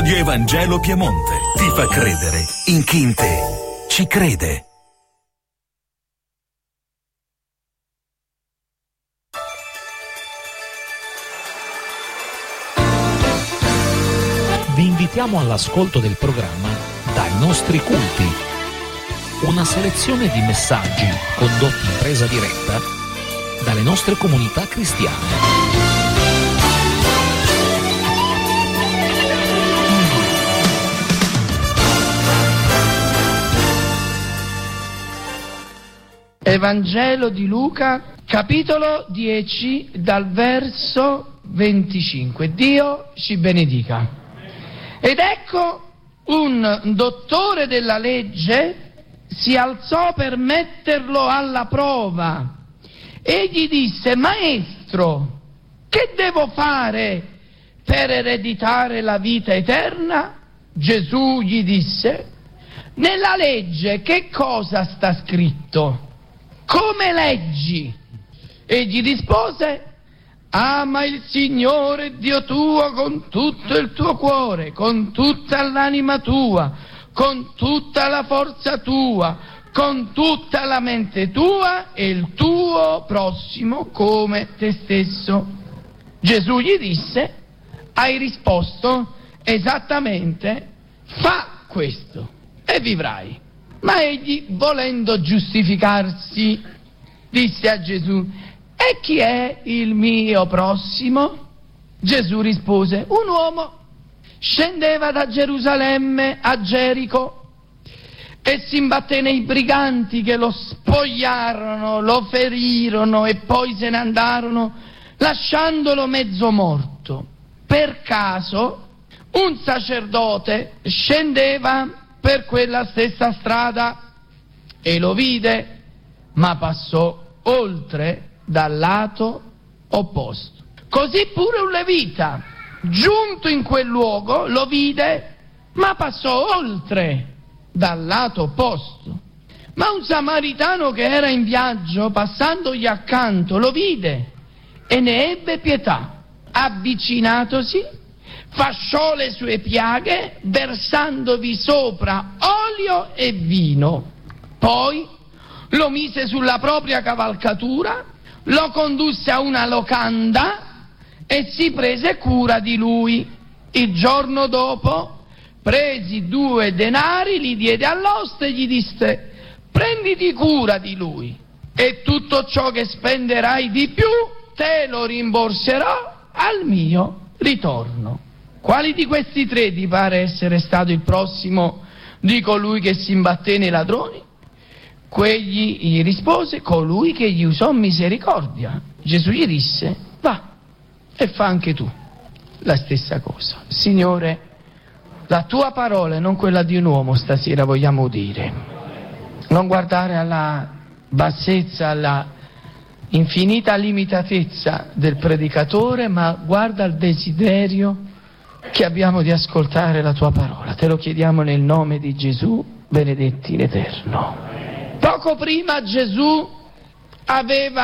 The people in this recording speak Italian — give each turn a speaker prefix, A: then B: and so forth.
A: Radio Evangelo Piemonte ti fa credere in chi in te ci crede.
B: Vi invitiamo all'ascolto del programma Dai nostri culti, una selezione di messaggi condotti in presa diretta dalle nostre comunità cristiane.
C: Evangelo di Luca, capitolo 10, dal verso 25. Dio ci benedica. Ed ecco, un dottore della legge si alzò per metterlo alla prova e gli disse: Maestro, che devo fare per ereditare la vita eterna? Gesù gli disse: nella legge che cosa sta scritto? Come leggi? Egli rispose: ama il Signore Dio tuo con tutto il tuo cuore, con tutta l'anima tua, con tutta la forza tua, con tutta la mente tua e il tuo prossimo come te stesso. Gesù gli disse: hai risposto esattamente, fa questo e vivrai. Ma egli, volendo giustificarsi, disse a Gesù: e chi è il mio prossimo? Gesù rispose: un uomo scendeva da Gerusalemme a Gerico e si imbatté nei briganti che lo spogliarono, lo ferirono e poi se ne andarono lasciandolo mezzo morto. Per caso un sacerdote scendeva per quella stessa strada e lo vide, ma passò oltre dal lato opposto. Così pure un levita, giunto in quel luogo, lo vide, ma passò oltre dal lato opposto. Ma un samaritano che era in viaggio, passandogli accanto, lo vide e ne ebbe pietà. Avvicinatosi, fasciò le sue piaghe, versandovi sopra olio e vino. Poi lo mise sulla propria cavalcatura, lo condusse a una locanda e si prese cura di lui. Il giorno dopo, presi 2 denari, li diede all'oste e gli disse: prenditi cura di lui e tutto ciò che spenderai di più te lo rimborserò al mio ritorno. Quali di questi 3 ti pare essere stato il prossimo di colui che si imbatté nei ladroni? Quegli gli rispose: colui che gli usò misericordia. Gesù gli disse: va e fa anche tu la stessa cosa. Signore, la tua parola e non quella di un uomo stasera vogliamo udire. Non guardare alla bassezza, alla infinita limitatezza del predicatore, ma guarda al desiderio che abbiamo di ascoltare la tua parola. Te lo chiediamo nel nome di Gesù, benedetti in eterno. Poco prima Gesù aveva